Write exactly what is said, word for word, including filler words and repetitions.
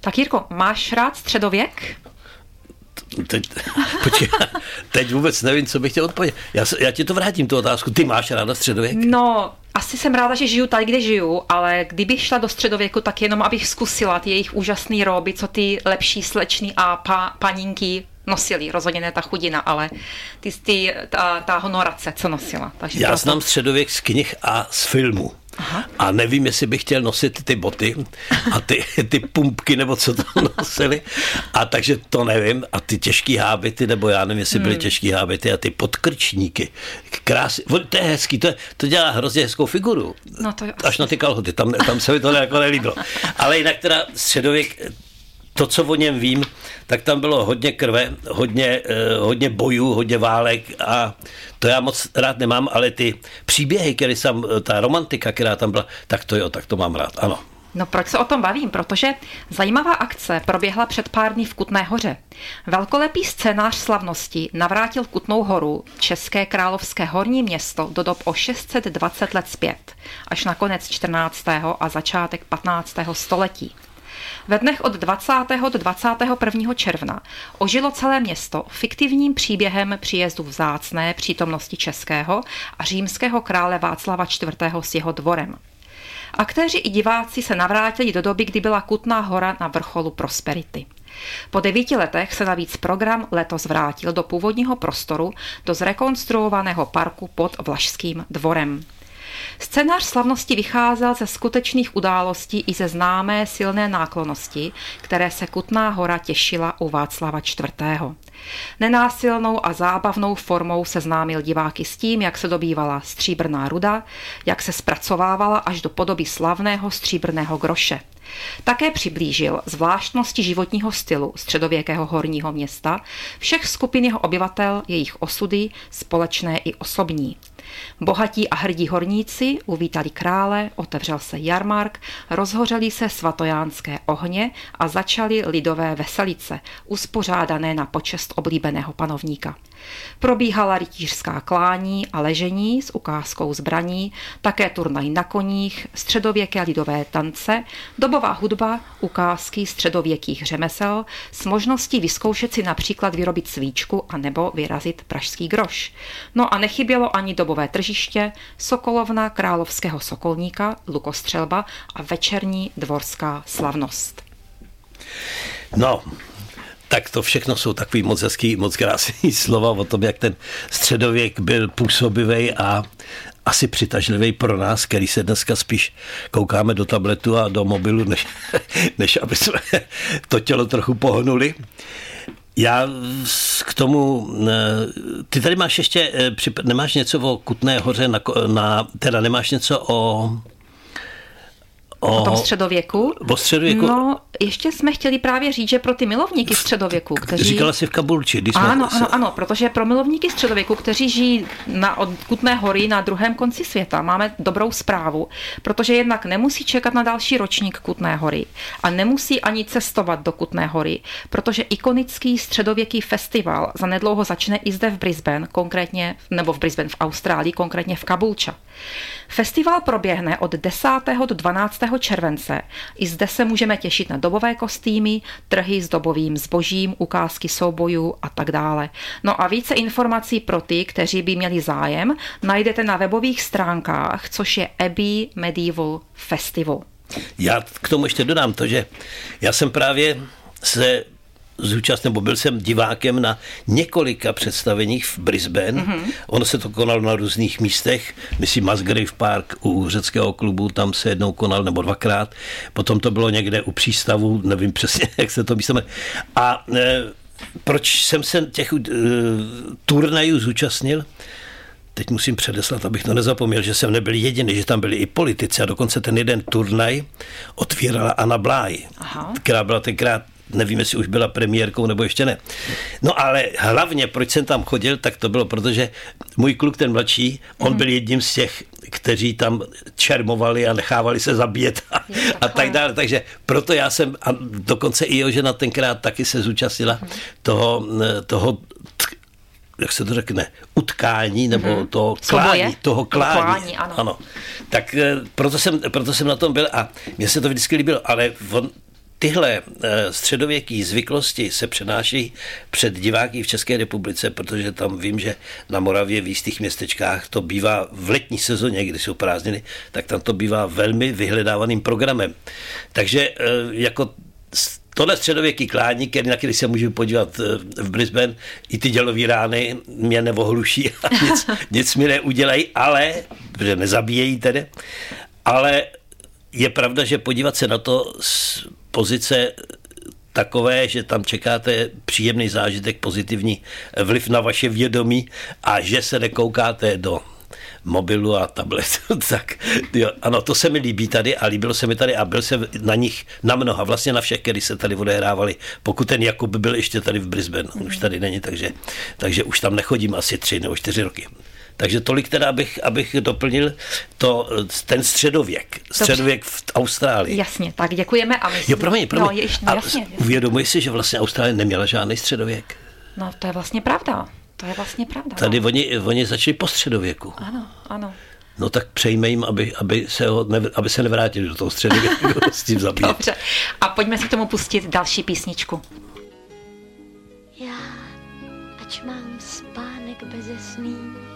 Tak Jirko, máš rád středověk? Teď, počkej, teď vůbec nevím, co bych chtěl odpovědět. Já, já ti to vrátím, tu otázku. Ty máš ráda středověk? No, asi jsem ráda, že žiju tady, kde žiju, ale kdybych šla do středověku, tak jenom abych zkusila ty jejich úžasný róby, co ty lepší slečny a pa, paninky nosili. Rozhodně ne ta chudina, ale ty, ty, ta, ta honorace, co nosila. Takže já proto... znám středověk z knih a z filmů. Aha. A nevím, jestli bych chtěl nosit ty boty a ty, ty pumpky, nebo co to nosili. A takže to nevím. A ty těžký hábity, nebo já nevím, jestli byly hmm. těžký hábity a ty podkrčníky. Krásy. To je hezký, to, je, to dělá hrozně hezkou figuru. No to je až na ty kalhoty, tam, tam se mi to jako nelíbilo. Ale jinak teda středověk, to, co o něm vím, tak tam bylo hodně krve, hodně, eh, hodně bojů, hodně válek a to já moc rád nemám, ale ty příběhy, které tam, ta romantika, která tam byla, tak to jo, tak to mám rád, ano. No proč se o tom bavím? Protože zajímavá akce proběhla před pár dní v Kutné Hoře. Velkolepý scénář slavnosti navrátil Kutnou Horu, české královské horní město, do dob o šest set dvacet let zpět, až na konec čtrnáctého a začátek patnáctého století. Ve dnech od dvacátého do dvacátého prvního června ožilo celé město fiktivním příběhem příjezdu vzácné přítomnosti českého a římského krále Václava čtvrtého. s jeho dvorem. Aktéři i diváci se navrátili do doby, kdy byla Kutná Hora na vrcholu prosperity. Po devíti letech se navíc program letos vrátil do původního prostoru, do zrekonstruovaného parku pod Vlašským dvorem. Scénář slavnosti vycházel ze skutečných událostí i ze známé silné náklonnosti, které se Kutná Hora těšila u Václava čtvrtého. Nenásilnou a zábavnou formou seznámil diváky s tím, jak se dobývala stříbrná ruda, jak se zpracovávala až do podoby slavného stříbrného groše. Také přiblížil zvláštnosti životního stylu středověkého horního města, všech skupin jeho obyvatel, jejich osudy, společné i osobní. Bohatí a hrdí horníci uvítali krále, otevřel se jarmark, rozhořely se svatojánské ohně a začaly lidové veselice, uspořádané na počest oblíbeného panovníka. Probíhala rytířská klání a ležení s ukázkou zbraní, také turnaj na koních, středověké lidové tance, dobová hudba, ukázky středověkých řemesel s možností vyzkoušet si například vyrobit svíčku a nebo vyrazit pražský groš. No a nechybělo ani dobové tržiště, sokolovna královského sokolníka, lukostřelba a večerní dvorská slavnost. No, tak to všechno jsou takový moc hezký, moc krásný slova o tom, jak ten středověk byl působivý a asi přitažlivý pro nás, který se dneska spíš koukáme do tabletu a do mobilu, než, než aby jsme to tělo trochu pohnuli. Já k tomu, ty tady máš ještě, nemáš něco o Kutné Hoře, na, na, teda nemáš něco o... O tom středověku? O středověku? No, ještě jsme chtěli právě říct, že pro ty milovníky středověku, kteří... Říkala jsi v Kabulči. Když jsme... Ano, ano, ano, protože pro milovníky středověku, kteří žijí na, od Kutné Hory na druhém konci světa, máme dobrou zprávu, protože jednak nemusí čekat na další ročník Kutné Hory a nemusí ani cestovat do Kutné Hory, protože ikonický středověký festival zanedlouho začne i zde v Brisbane, konkrétně, nebo v Brisbane v Austrálii, konkrétně v Kabulča. Festival proběhne od desátého do dvanáctého července. I zde se můžeme těšit na dobové kostýmy, trhy s dobovým zbožím, ukázky soubojů a tak dále. No a více informací pro ty, kteří by měli zájem, najdete na webových stránkách, což je Abbey Medieval Festival. Já k tomu ještě dodám to, že já jsem právě se zúčastnil, nebo byl jsem divákem na několika představeních v Brisbane. Mm-hmm. Ono se to konalo na různých místech. Myslím Musgrave Park u řeckého klubu, tam se jednou konal, nebo dvakrát. Potom to bylo někde u přístavu, nevím přesně, jak se to myslíme. A e, proč jsem se těch e, turnajů zúčastnil? Teď musím předeslat, abych to nezapomněl, že jsem nebyl jediný, že tam byli i politici a dokonce ten jeden turnaj otvírala Anna Bláj, Aha. která byla tenkrát, nevím, jestli už byla premiérkou, nebo ještě ne. No ale hlavně, proč jsem tam chodil, tak to bylo, protože můj kluk, ten mladší, on byl jedním z těch, kteří tam čermovali a nechávali se zabíjet a, a tak dále. Takže proto já jsem, a dokonce i jeho žena tenkrát taky se zúčastnila toho, toho jak se to řekne, utkání, nebo mm-hmm. toho klání, toho klání. klání ano. ano. Tak proto jsem, proto jsem na tom byl a mně se to vždycky líbilo, ale on, tyhle středověké zvyklosti se přenáší před diváky v České republice, protože tam vím, že na Moravě v jistých městečkách to bývá v letní sezóně, kdy jsou prázdniny, tak tam to bývá velmi vyhledávaným programem. Takže jako tohle středověký klání, na který se můžu podívat v Brisbane, i ty dělový rány mě neohluší a nic, nic mi neudělají, ale, protože nezabíjejí tedy, ale je pravda, že podívat se na to z pozice takové, že tam čekáte příjemný zážitek, pozitivní vliv na vaše vědomí a že se nekoukáte do mobilu a tabletu, tak jo, ano, to se mi líbí tady a líbilo se mi tady a byl jsem na nich, na mnoha, vlastně na všech, který se tady odehrávali, pokud ten Jakub byl ještě tady v Brisbane, on už tady není, takže, takže už tam nechodím asi tři nebo čtyři roky. Takže tolik teda, abych, abych doplnil to, ten středověk. Středověk v Austrálii. Jasně, tak děkujeme. A myslím, jo, promiň, promiň. No, ještě, no, jasně, jasně. Uvědomuji si, že vlastně Austrálie neměla žádný středověk. No, to je vlastně pravda. To je vlastně pravda. Tady no. oni, oni začali po středověku. Ano, ano. No tak přejme jim, aby, aby, se, ho, ne, aby se nevrátili do toho středověku s tím zabít. Dobře. A pojďme si k tomu pustit další písničku. Já, ač mám spánek beze sní,